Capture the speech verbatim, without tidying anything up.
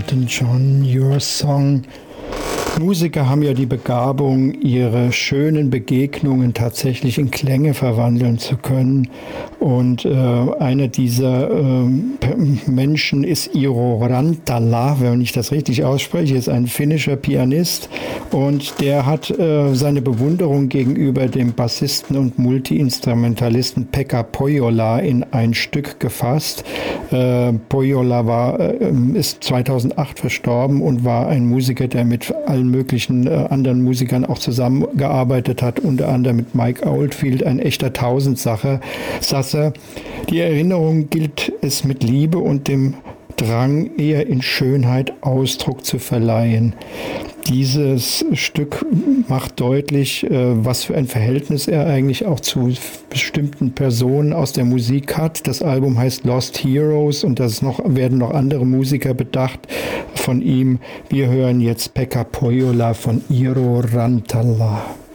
Elton John, Your Song. Musiker haben ja die Begabung, ihre schönen Begegnungen tatsächlich in Klänge verwandeln zu können. Und äh, einer dieser äh, Menschen ist Iiro Rantala, wenn ich das richtig ausspreche, ist ein finnischer Pianist. Und der hat äh, seine Bewunderung gegenüber dem Bassisten und Multiinstrumentalisten Pekka Pohjola in ein Stück gefasst. Äh, Pohjola war, äh, ist zweitausendacht verstorben und war ein Musiker, der mit allen möglichen äh, anderen Musikern auch zusammengearbeitet hat, unter anderem mit Mike Oldfield, ein echter Tausendsacher. Sasser. Die Erinnerung gilt es mit Liebe und dem Drang, eher in Schönheit Ausdruck zu verleihen. Dieses Stück macht deutlich, äh, was für ein Verhältnis er eigentlich auch zu bestimmten Personen aus der Musik hat. Das Album heißt Lost Heroes und das noch, werden noch andere Musiker bedacht von ihm. Wir hören jetzt Pekka Pohjola von Iiro Rantala.